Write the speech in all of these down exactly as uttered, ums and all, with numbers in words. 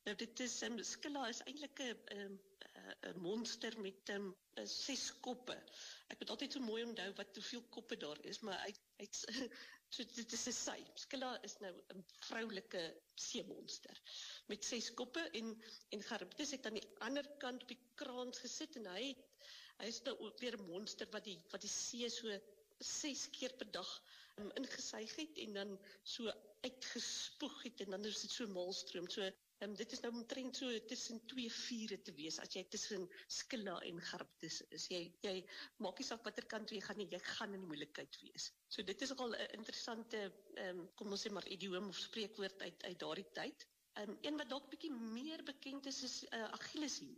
Nou dit is, um, Scylla is eintlik 'n um, 'n monster met um, ses koppe. Ek moet altyd so mooi onthou wat hoeveel koppe daar is, maar hy hy so dit is 'n sy. Scylla is nou 'n vroulike seemonster met ses koppe en en Charybdis het aan die ander kant op die kraans gesit en hy het, hy is nou ook weer 'n monster wat die wat die see so ses keer per dag um, ingesuig het en dan so uitgespoeg het en dan is dit so maalstroom. So um, dit is nou omtrent so tussen twee vure te wees as jy tussen Scylla en Charybdis is. Jy jy maak nie saak watter kant jy gaan nie, jy gaan in die moeilikheid wees. So dit is al 'n interessante um, kom ons sê maar idioom of spreekwoord uit uit daardie tyd. Um, een wat dalk bietjie meer bekend is is uh, Achilleshiel.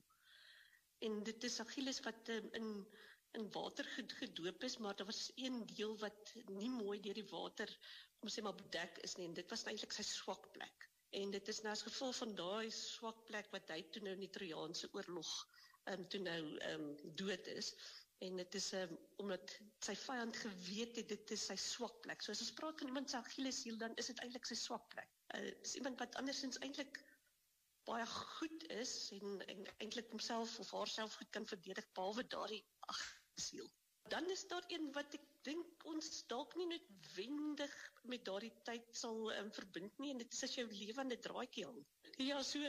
En dit is Achilles wat um, in in water gedoop is, maar daar was een deel wat nie mooi deur die water, kom sê maar bedek is nie, en dit was eintlik sy swak plek. En dit is nou as gevolg van daai swak plek wat hy toe nou in die Trojaanse oorlog um, toe nou um, dood is. En dit is um, omdat sy vyand geweet het dit is sy swak plek. So as ons praat van iemand se Achilleshiel, dan is dit eintlik sy swak plek. Uh, is iemand wat andersins eintlik baie goed is en, en eintlik homself of haarself goed kan verdedig behalwe daardie Achilleshiel. Dan is daar een wat ek dink ons dalk nie noodwendig met daardie tyd sal um, verbind nie, en dit is as jou lewe aan 'n draadjie hang. Ja, so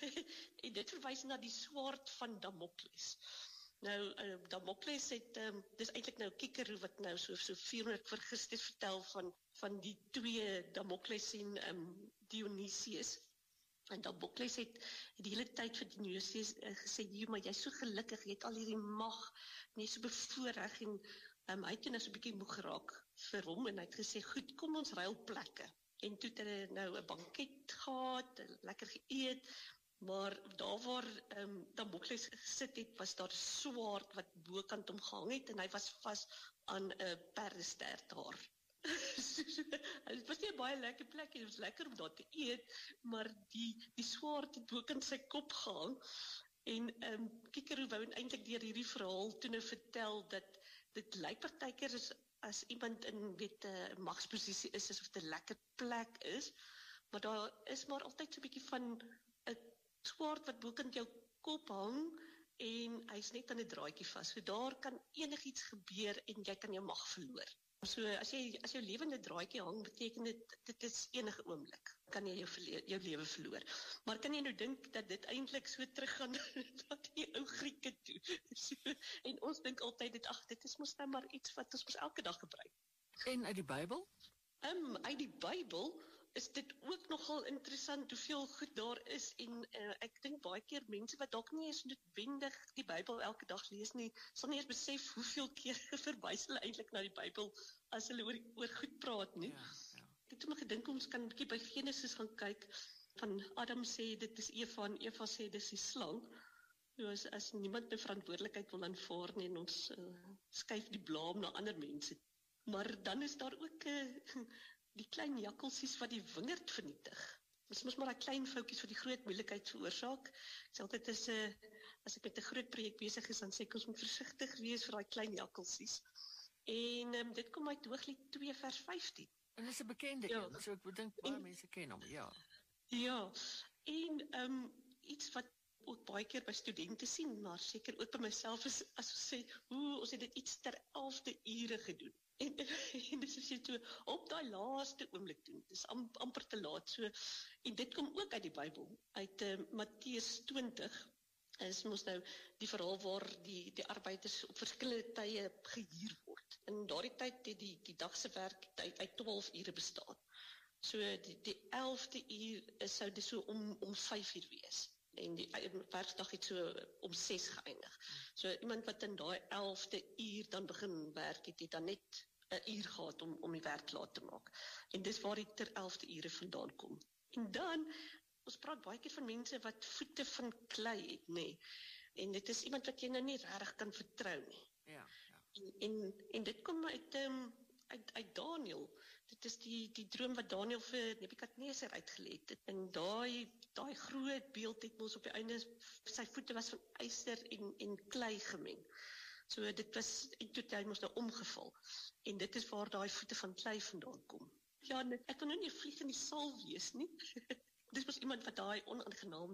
en dit verwys na die swaard van Damokles. Nou, uh, Damokles het, um, dis eintlik nou Kikero wat nou so so vierhonderd voor Christus vertel van van die twee Damokles en um, Dionysius. En Damokles het die hele tyd vir Dionysius uh, gesê, jy, maar jy is so gelukkig, jy het al hierdie mag, en jy is so bevoorreg, en um, hy het nou so 'n bietjie moeg geraak vir hom, en hy het gesê, goed, kom ons ruil plekke. En toe het hy nou 'n banket gehad, lekker geëet, maar daar waar um, Damokles gesit het, was daar swaard wat bokant hom gehang het, en hy was vas aan 'n uh, perdestert daar. Het was nie 'n baie lekker plek, het was lekker om daar te eet, maar die, die swaard het bokant sy kop gehang, en um, Kikero wou eintlik deur hierdie verhaal toe nou vertel, dat dit lyk partykeer as, as iemand in weet 'n magsposisie is, asof dit 'n lekker plek is, maar daar is maar altyd so 'n bietjie van 'n swaard wat bokant jou kop hang, en hy's net aan 'n draadjie vas, so daar kan enigiets gebeur, en jy kan jou mag verloor. So as jy as jou lewe in 'n draadjie hang, beteken dit dit is enige oomblik kan jy jou verle- jou lewe verloor. Maar kan jy nou dink dat dit eintlik so teruggaan tot die ou Grieke toe? So, en ons dink altyd dit ag dit is mos nou maar iets wat ons mos elke dag gebruik. En uit die Bybel? Um, uit die Bybel is dit ook nogal interessant hoeveel goed daar is, en uh, ek dink baie keer mense wat dalk nie eens noodwendig die Bybel elke dag lees nie, sal nie eens besef hoeveel keer verwys hulle eintlik na die Bybel as hulle oor, oor goed praat nie. Ja, ja. Ek het toe maar gedink ons kan 'n bietjie by Genesis gaan kyk, van Adam sê dit is Eva en Eva sê dis die slang. So as, as niemand 'n verantwoordelikheid wil aanvaar nie, en ons uh, skuif die blame na ander mense. Maar dan is daar ook uh, die klein jakkalsies wat die wingerd vernietig. Dit is mos maar 'n klein foutjies wat die groot moeilikheid veroorsaak. Ek sê altyd as, uh, as ek met 'n groot projek besig is, dan sê ek ons moet versigtig wees vir daai klein jakkalsies. En um, dit kom uit Hooglied twee vers vyftien. En dis 'n bekende Ja. een, so ek dink baie En- mense ken hom, ja. Ja, en um, iets wat ook baie keer by studente sien, maar seker ook by myself is, as ons sê, hoe, ons het dit iets ter elfde ure gedoen. En, en dis as jy so op daai laaste oomblik doen, dis am, amper te laat. So, en dit kom ook uit die Bybel, uit uh, Matteus twintig, is mos nou die verhaal waar die, die arbeiders op verskillende tye gehuur word. In daardie tyd het die, die dagse werk uit, uit twaalf ure bestaan. So die, die elfde uur is, sou dit so om, om vyf uur wees. En die werkdag het so om ses geëindig. So iemand wat in daai elfde uur dan begin werk, het, het dan net 'n uur gehad om, om die werk klaar te maak. En dis waar die ter elfde ure vandaan kom. En dan, ons praat baie keer van mense wat voete van klei het, nê. Nee. En dit is iemand wat jy nou nie regtig kan vertrou nie. Ja, ja. En, en, en dit kom uit, um, uit, uit Daniël. Dit is die, die droom wat Daniël vir Nebukadneser uitgelê het. En daai daai groot beeld het mos op die einde, sy voete was van yster en, en klei gemeng. So dit was, en toe het hy mos nou omgeval. En dit is waar daai voete van klei vandaan kom. Ja, ek kan nou nie 'n vlieg in die saal wees nie. Dis mos iemand wat daai onaangenaam